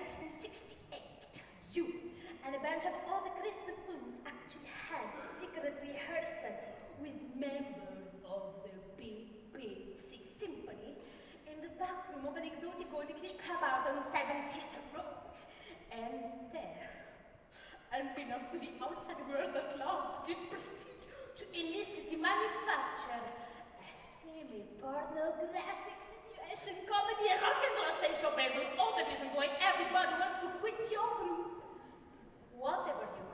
1968, you and a bunch of other Chris buffoons actually had a secret rehearsal with members of the BBC Symphony in the back room of an exotic old English pub out on Seven Sister Roads. And there, unbeknownst to the outside world at large, did proceed to illicitly manufacture a semi-pornographic situation comedy and rock and roll stage show based on all the reasons why everybody wants to quit your group. Whatever you